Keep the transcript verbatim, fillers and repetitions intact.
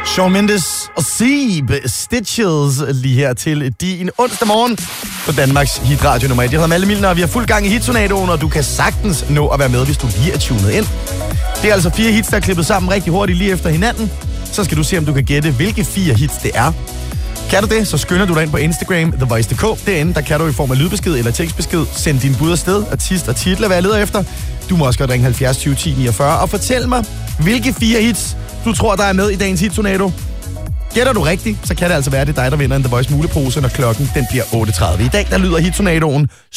Shawn Mendes og Seeb Stitches lige her til din onsdag morgen på Danmarks hitradio nummer et. Jeg hedder Malle Milner, og vi har fuld gang i hittornadoen, og du kan sagtens nå at være med, hvis du lige er tunet ind. Det er altså fire hits, der er klippet sammen rigtig hurtigt lige efter hinanden. Så skal du se, om du kan gætte, hvilke fire hits det er. Kan du det, så skynder du dig ind på Instagram, The Voice punktum d k. Derinde, der kan du i form af lydbesked eller tekstbesked sende din bud afsted, artist og titel, hvad jeg leder efter. Du må også godt ringe halvfjerds tyve ti niogfyrre og fortæl mig, hvilke fire hits du tror, der er med i dagens hittornado. Gætter du rigtigt, så kan det altså være, det er dig, der vinder en The Voice mulepose, når klokken den bliver otte tredive. I dag, der lyder hittornadoen